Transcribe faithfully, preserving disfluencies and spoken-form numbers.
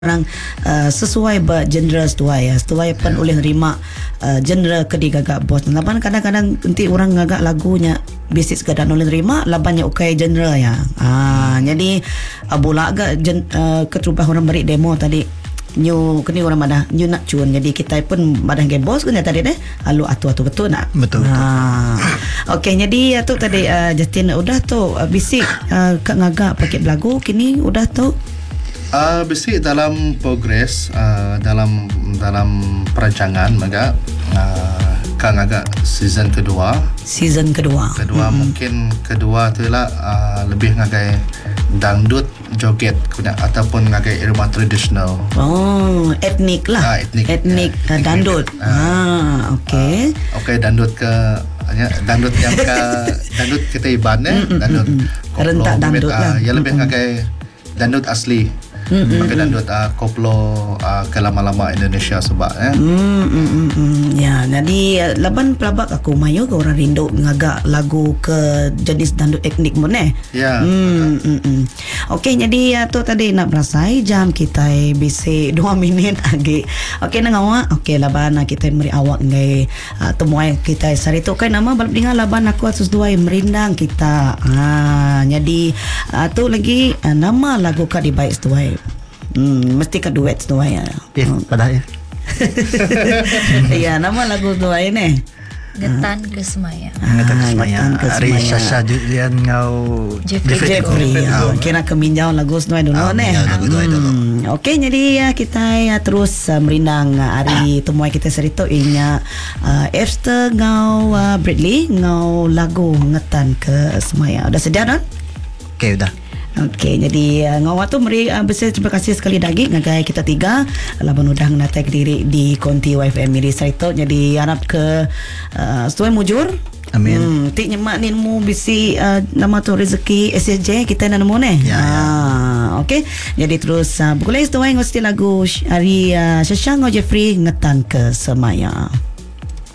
orang uh, sesuai ber genre sesuai ya sesuai pun yeah. oleh nerima uh, genre kedi gagak bos. Laban kadang-kadang nanti orang gagak lagunya basic sekadar oleh nerima labannya ukai genre ya. Ah jadi uh, bola agak gen, uh, ketrubah orang beri demo tadi new kini orang mana new nak cun, jadi kita pun badan ke bos kan tadi deh alu atu-atu betul nak betul, betul. Ah, okey jadi tu tadi uh, Justin udah tu uh, bisik uh, kak ngagak pakai lagu kini udah tu Uh, basic dalam progres uh, dalam dalam perancangan maka uh, kan agak season kedua season kedua kedua mm-hmm. mungkin kedua tu lah uh, lebih ngagai dangdut joget kuda ataupun ngagai irama tradisional. Oh etnik lah uh, etnik etnik uh, uh, dangdut uh, ah okey uh, okey dangdut ke dangdut yang ke dangdut ketaiban eh dangdut rentak dangdut lah uh, yang lebih ngagai dangdut asli. Mm-hmm. Pakai dangdut uh, koplo uh, ke lama-lama Indonesia sebab eh. Mm, mm, mm, mm. Ya, jadi uh, laban pelabak aku mayo ke orang rindu ngagak lagu ke jenis dangdut etnik pun eh. Ya. Mm, mm, mm. Okey, jadi uh, tu tadi nak berasai jam kita bisi dua minit lagi. Okey nang awak. Okey laban uh, kita meri awak ngai uh, temuai kita sari tu kan nama balap dengar laban aku asus dua merindang kita. Ah, jadi uh, tu lagi uh, nama lagu ka di baik setuai. Hmm, mesti ke duet tu ya. Eh, pada ya. Ya, nama lagu tu ini. Getan ke Semaya. Getan ke Semaya. Ari Sasha Julian ngau Jeffrey. Ya, kena keminjau lagu Semaya dulu ne. Hmm, okey jadi kita ya, terus uh, merindang uh, hari temuai kita serito inya uh, Esther ngau uh, Bradley ngau lagu Getan ke Semaya. Udah sedia kan? Okey, udah. Okey, jadi uh, ngawat tu meri uh, besar terima kasih sekali lagi ngagai kita tiga laban udah ngatek diri di Konti Y F M Miri Sarito. Jadi harap ke uh, sesuai mujur. Amin. Hmm, tik nyemak ni mu bisi uh, nama tu rezeki S S J kita nak nemu ne. Ya, ah, ya. Okey. Jadi terus uh, bukulai sesuai ngosti lagu hari uh, Shashango Jeffrey Getan ke Semaya.